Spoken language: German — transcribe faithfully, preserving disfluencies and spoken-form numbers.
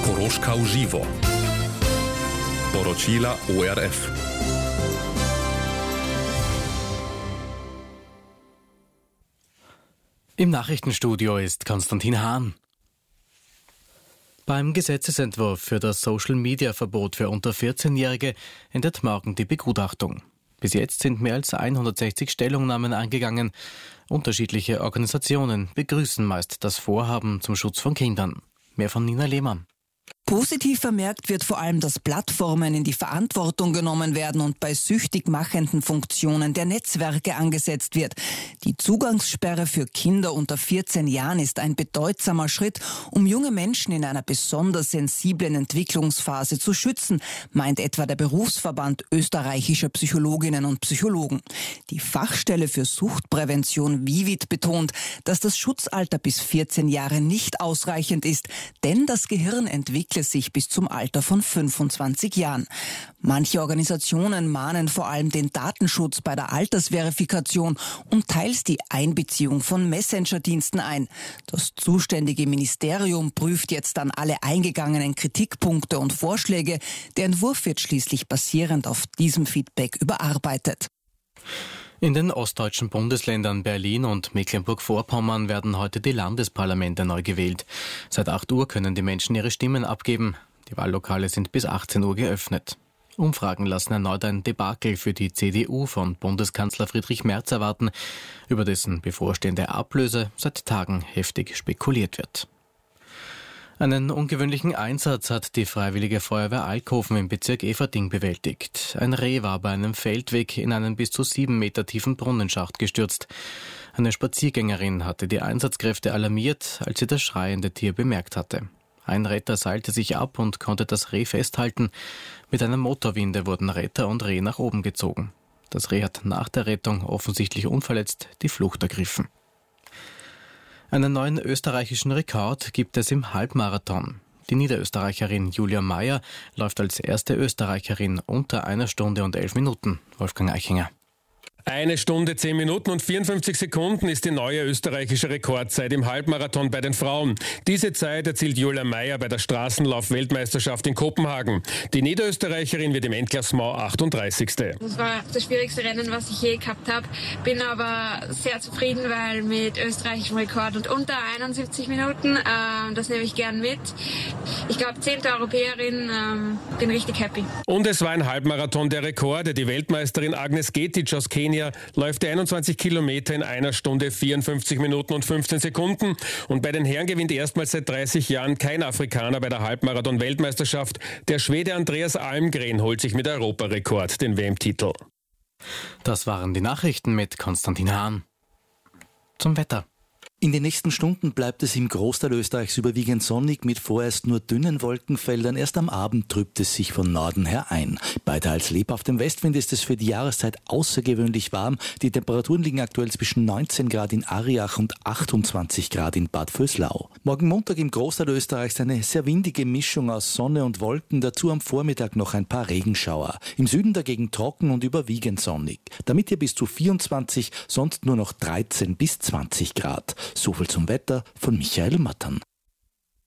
Koroška v živo. Poročila O R F. Im Nachrichtenstudio ist Konstantin Hahn. Beim Gesetzesentwurf für das Social-Media-Verbot für unter vierzehnjährige endet morgen die Begutachtung. Bis jetzt sind mehr als hundertsechzig Stellungnahmen eingegangen. Unterschiedliche Organisationen begrüßen meist das Vorhaben zum Schutz von Kindern. Mehr von Nina Lehmann. Positiv vermerkt wird vor allem, dass Plattformen in die Verantwortung genommen werden und bei süchtig machenden Funktionen der Netzwerke angesetzt wird. Die Zugangssperre für Kinder unter vierzehn Jahren ist ein bedeutsamer Schritt, um junge Menschen in einer besonders sensiblen Entwicklungsphase zu schützen, meint etwa der Berufsverband österreichischer Psychologinnen und Psychologen. Die Fachstelle für Suchtprävention Vivit betont, dass das Schutzalter bis vierzehn Jahre nicht ausreichend ist, denn das Gehirn entwickelt sich bis zum Alter von fünfundzwanzig Jahren. Manche Organisationen mahnen vor allem den Datenschutz bei der Altersverifikation und teils die Einbeziehung von Messenger-Diensten ein. Das zuständige Ministerium prüft jetzt dann alle eingegangenen Kritikpunkte und Vorschläge. Der Entwurf wird schließlich basierend auf diesem Feedback überarbeitet. In den ostdeutschen Bundesländern Berlin und Mecklenburg-Vorpommern werden heute die Landesparlamente neu gewählt. Seit acht Uhr können die Menschen ihre Stimmen abgeben. Die Wahllokale sind bis achtzehn Uhr geöffnet. Umfragen lassen erneut ein Debakel für die C D U von Bundeskanzler Friedrich Merz erwarten, über dessen bevorstehende Ablöse seit Tagen heftig spekuliert wird. Einen ungewöhnlichen Einsatz hat die Freiwillige Feuerwehr Alkoven im Bezirk Everding bewältigt. Ein Reh war bei einem Feldweg in einen bis zu sieben Meter tiefen Brunnenschacht gestürzt. Eine Spaziergängerin hatte die Einsatzkräfte alarmiert, als sie das schreiende Tier bemerkt hatte. Ein Retter seilte sich ab und konnte das Reh festhalten. Mit einer Motorwinde wurden Retter und Reh nach oben gezogen. Das Reh hat nach der Rettung offensichtlich unverletzt die Flucht ergriffen. Einen neuen österreichischen Rekord gibt es im Halbmarathon. Die Niederösterreicherin Julia Meyer läuft als erste Österreicherin unter einer Stunde und elf Minuten. Wolfgang Eichinger. Eine Stunde, zehn Minuten und vierundfünfzig Sekunden ist die neue österreichische Rekordzeit im Halbmarathon bei den Frauen. Diese Zeit erzielt Julia Meyer bei der Straßenlauf-Weltmeisterschaft in Kopenhagen. Die Niederösterreicherin wird im Endklassement achtunddreißigste Das war das schwierigste Rennen, was ich je gehabt habe. Bin aber sehr zufrieden, weil mit österreichischem Rekord und unter einundsiebzig Minuten, äh, das nehme ich gern mit. Ich glaube, zehnte Europäerin, äh, bin richtig happy. Und es war ein Halbmarathon der Rekorde. Die Weltmeisterin Agnes Getic aus Kenia läuft einundzwanzig Kilometer in einer Stunde, vierundfünfzig Minuten und fünfzehn Sekunden. Und bei den Herren gewinnt erstmals seit dreißig Jahren kein Afrikaner bei der Halbmarathon-Weltmeisterschaft. Der Schwede Andreas Almgren holt sich mit Europarekord den W M-Titel. Das waren die Nachrichten mit Konstantin Hahn. Zum Wetter. In den nächsten Stunden bleibt es im Großteil Österreichs überwiegend sonnig mit vorerst nur dünnen Wolkenfeldern. Erst am Abend trübt es sich von Norden her ein. Bei teils lebhaftem Westwind ist es für die Jahreszeit außergewöhnlich warm. Die Temperaturen liegen aktuell zwischen neunzehn Grad in Ariach und achtundzwanzig Grad in Bad Vöslau. Morgen Montag im Großteil Österreichs eine sehr windige Mischung aus Sonne und Wolken. Dazu am Vormittag noch ein paar Regenschauer. Im Süden dagegen trocken und überwiegend sonnig. Damit hier bis zu vierundzwanzig, sonst nur noch dreizehn bis zwanzig Grad. So viel zum Wetter von Michael Mattern.